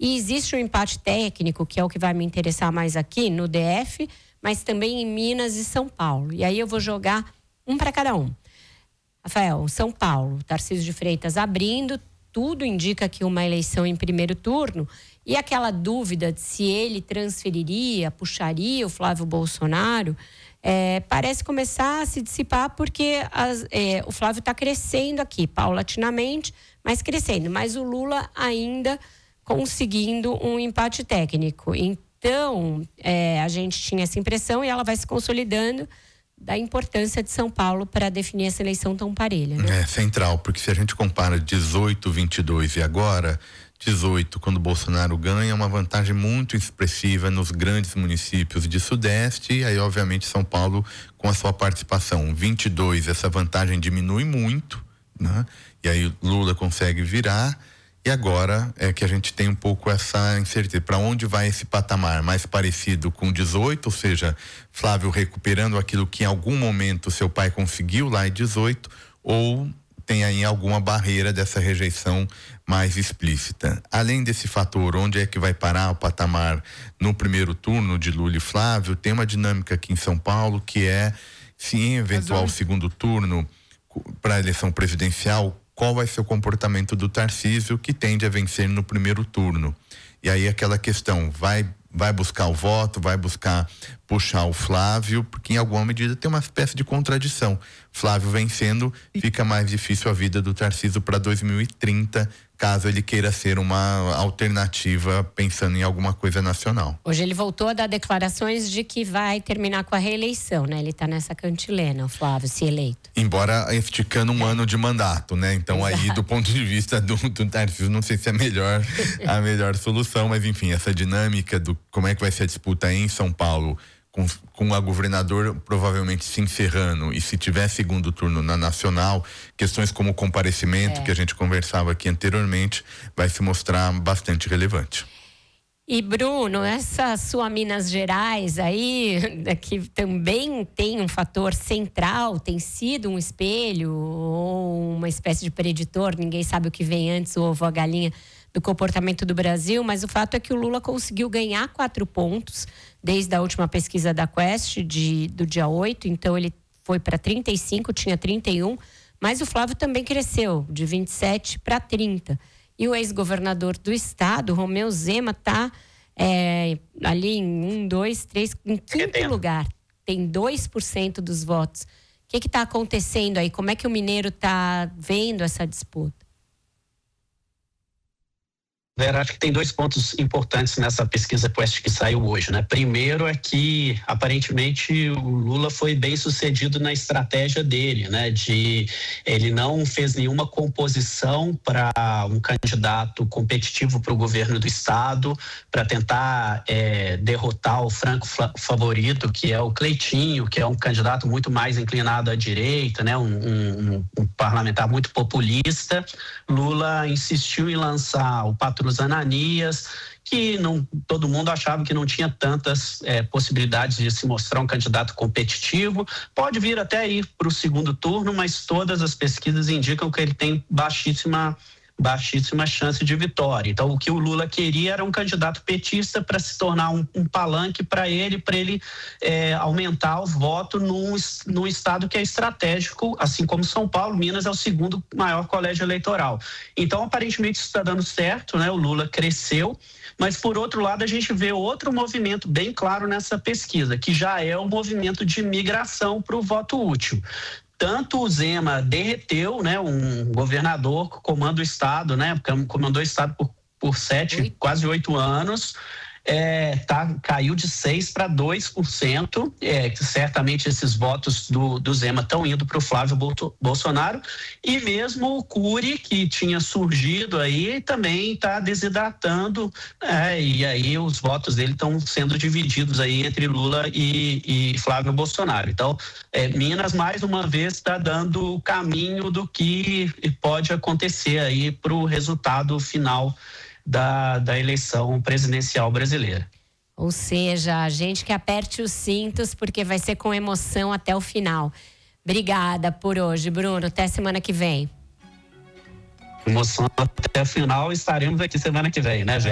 E existe um empate técnico, que é o que vai me interessar mais aqui, no DF, mas também em Minas e São Paulo. E aí eu vou jogar um para cada um. Rafael, São Paulo, Tarcísio de Freitas abrindo, tudo indica que uma eleição em primeiro turno. E aquela dúvida de se ele transferiria, puxaria o Flávio Bolsonaro, parece começar a se dissipar porque o Flávio está crescendo aqui, paulatinamente, mas crescendo. Mas o Lula ainda conseguindo um empate técnico. Então, a gente tinha essa impressão e ela vai se consolidando da importância de São Paulo para definir essa eleição tão parelha, né? É central, porque se a gente compara 18, 22 e agora, 18, quando Bolsonaro ganha, é uma vantagem muito expressiva nos grandes municípios de Sudeste, e aí obviamente São Paulo com a sua participação. 22, essa vantagem diminui muito, né? E aí Lula consegue virar. E agora é que a gente tem um pouco essa incerteza. Para onde vai esse patamar? Mais parecido com 18, ou seja, Flávio recuperando aquilo que em algum momento seu pai conseguiu lá em 18, ou tem aí alguma barreira dessa rejeição mais explícita. Além desse fator, onde é que vai parar o patamar no primeiro turno de Lula e Flávio, tem uma dinâmica aqui em São Paulo que é, se em eventual segundo turno para a eleição presidencial, qual vai ser o comportamento do Tarcísio, que tende a vencer no primeiro turno. E aí aquela questão, vai buscar o voto, vai buscar puxar o Flávio, porque em alguma medida tem uma espécie de contradição. Flávio vencendo, fica mais difícil a vida do Tarcísio para 2030, caso ele queira ser uma alternativa pensando em alguma coisa nacional. Hoje ele voltou a dar declarações de que vai terminar com a reeleição, né? Ele está nessa cantilena, o Flávio, se eleito. Embora esticando um ano de mandato, né? Então aí, do ponto de vista do Tarcísio, não sei se é a melhor solução, mas enfim, essa dinâmica do como é que vai ser a disputa em São Paulo, com a governador provavelmente se encerrando, e se tiver segundo turno na nacional, questões como o comparecimento que a gente conversava aqui anteriormente, vai se mostrar bastante relevante. E Bruno, essa sua Minas Gerais aí, que também tem um fator central, tem sido um espelho ou uma espécie de preditor, ninguém sabe o que vem antes, o ovo ou a galinha, do comportamento do Brasil, mas o fato é que o Lula conseguiu ganhar 4 pontos desde a última pesquisa da Quest do dia 8, então ele foi para 35, tinha 31, mas o Flávio também cresceu de 27 para 30. E o ex-governador do estado, Romeu Zema, está ali em 5º lugar, tem 2% dos votos. O que está acontecendo aí? Como é que o mineiro está vendo essa disputa? Vera, acho que tem 2 pontos importantes nessa pesquisa Quest que saiu hoje, né? Primeiro é que, aparentemente, o Lula foi bem sucedido na estratégia dele, né? Ele não fez nenhuma composição para um candidato competitivo para o governo do estado, para tentar derrotar o franco favorito, que é o Cleitinho, que é um candidato muito mais inclinado à direita, né? Um parlamentar muito populista. Lula insistiu em lançar o Patrulha Ananias, que todo mundo achava que não tinha tantas possibilidades de se mostrar um candidato competitivo. Pode vir até ir para o segundo turno, mas todas as pesquisas indicam que ele tem baixíssima chance de vitória. Então, o que o Lula queria era um candidato petista para se tornar um palanque para ele aumentar o voto num estado que é estratégico, assim como São Paulo. Minas é o 2º maior colégio eleitoral. Então, aparentemente, isso está dando certo, né? O Lula cresceu, mas, por outro lado, a gente vê outro movimento bem claro nessa pesquisa, que já é o movimento de migração para o voto útil. Tanto o Zema derreteu, né, um governador que comanda o estado, né, comandou o estado por 7, quase 8 anos, caiu de 6% para 2%, certamente esses votos do Zema estão indo para o Flávio Bolsonaro, e mesmo o Cury, que tinha surgido aí, também está desidratando, e aí os votos dele estão sendo divididos aí entre Lula e Flávio Bolsonaro. Então, Minas, mais uma vez, está dando o caminho do que pode acontecer aí para o resultado final da eleição presidencial brasileira. Ou seja, a gente que aperte os cintos, porque vai ser com emoção até o final. Obrigada por hoje, Bruno. Até semana que vem. Emoção até o final, estaremos aqui semana que vem, né, Vera?